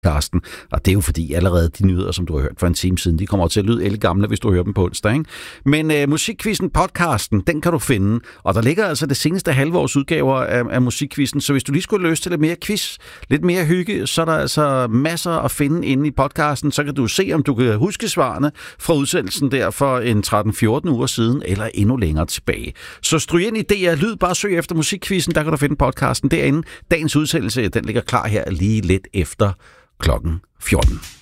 podcasten, og det er jo fordi allerede de nyheder, som du har hørt for en time siden, de kommer til at lyde gamle, hvis du hører dem på onsdag, ikke? Men Musikquizzen podcasten, den kan du finde, og der ligger altså det seneste halvårs udgaver af Musikquizzen, så hvis du lige skulle løse til lidt mere quiz, lidt mere hygge, så er der altså masser at finde inde i podcasten, så kan du se, om du kan huske svarene fra udsendelsen der for en 13-14 uger siden, eller endnu længere tilbage. Så stryg ind i DR Lyd, bare søg efter Musikquizzen, der kan du finde podcasten derinde. Dagens udsendelse, den ligger klar her lige lidt efter klokken 14.